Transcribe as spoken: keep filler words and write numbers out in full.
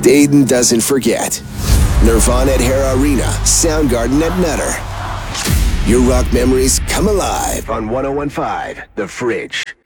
Dayton doesn't forget. Nirvana at Hara Arena, Soundgarden at Nutter. Your rock memories come alive on one oh one point five The Fridge.